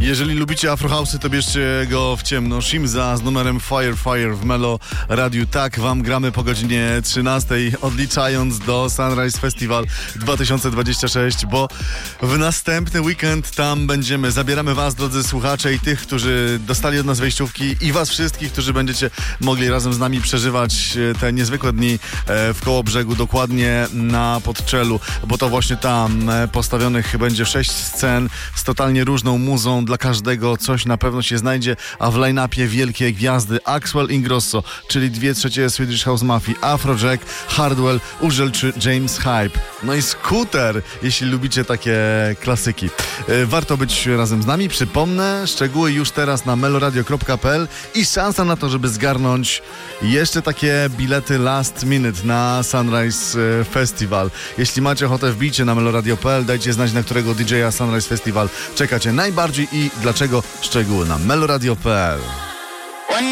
Jeżeli lubicie afrohouse'y, to bierzcie go w ciemno. Shimza z numerem Fire Fire w Melo Radiu. Tak wam gramy po godzinie 13, odliczając do Sunrise Festival 2026, bo w następny weekend tam będziemy. Zabieramy was, drodzy słuchacze, i tych, którzy dostali od nas wejściówki, i was wszystkich, którzy będziecie mogli razem z nami przeżywać te niezwykłe dni w Kołobrzegu, dokładnie na Podczelu, bo to właśnie tam postawionych będzie 6 scen z totalnie różną muzą. Dla każdego coś na pewno się znajdzie, a w line-upie wielkie gwiazdy: Axwell Ingrosso, czyli 2/3 Swedish House Mafii, Afrojack, Hardwell, Użel czy James Hype. No i Scooter, jeśli lubicie takie klasyki. Warto być razem z nami. Przypomnę, szczegóły już teraz na meloradio.pl i szansa na to, żeby zgarnąć jeszcze takie bilety last minute na Sunrise Festival. Jeśli macie ochotę, wbijcie na meloradio.pl, dajcie znać, na którego DJ-a Sunrise Festival czekacie najbardziej i dlaczego. Szczegóły na meloradio.pl.